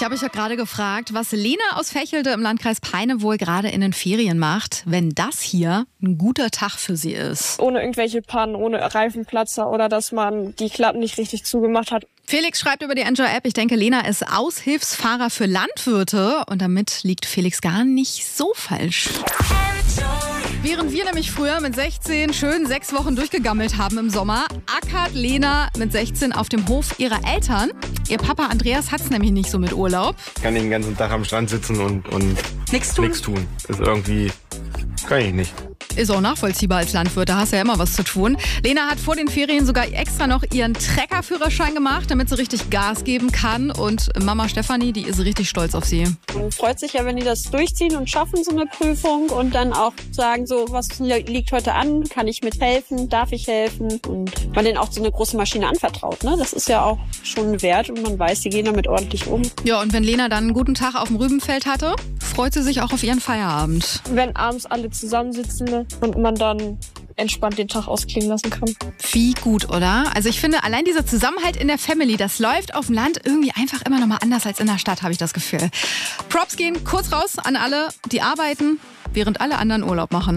Ich habe mich ja gerade gefragt, was Lena aus Vechelde im Landkreis Peine wohl gerade in den Ferien macht, wenn das hier ein guter Tag für sie ist. Ohne irgendwelche Pannen, ohne Reifenplatzer oder dass man die Klappen nicht richtig zugemacht hat. Felix schreibt über die Enjoy-App, ich denke, Lena ist Aushilfsfahrer für Landwirte. Und damit liegt Felix gar nicht so falsch. Während wir nämlich früher mit 16 schön 6 Wochen durchgegammelt haben im Sommer, ackert Lena mit 16 auf dem Hof ihrer Eltern. Ihr Papa Andreas hat's nämlich nicht so mit Urlaub. Ich kann den ganzen Tag am Strand sitzen und Nichts tun. Ist irgendwie, kann ich nicht. Ist auch nachvollziehbar als Landwirt, da hast du ja immer was zu tun. Lena hat vor den Ferien sogar extra noch ihren Treckerführerschein gemacht, damit sie richtig Gas geben kann. Und Mama Stefanie, die ist richtig stolz auf sie. Man freut sich ja, wenn die das durchziehen und schaffen, so eine Prüfung. Und dann auch sagen, so, was liegt heute an? Kann ich mithelfen? Darf ich helfen? Und man denen auch so eine große Maschine anvertraut. Ne? Das ist ja auch schon wert und man weiß, die gehen damit ordentlich um. Ja, und wenn Lena dann einen guten Tag auf dem Rübenfeld hatte, freut sie sich auch auf ihren Feierabend. Wenn abends alle zusammensitzen und man dann entspannt den Tag ausklingen lassen kann. Wie gut, oder? Also ich finde, allein dieser Zusammenhalt in der Family, das läuft auf dem Land irgendwie einfach immer noch mal anders als in der Stadt, habe ich das Gefühl. Props gehen kurz raus an alle, die arbeiten, während alle anderen Urlaub machen.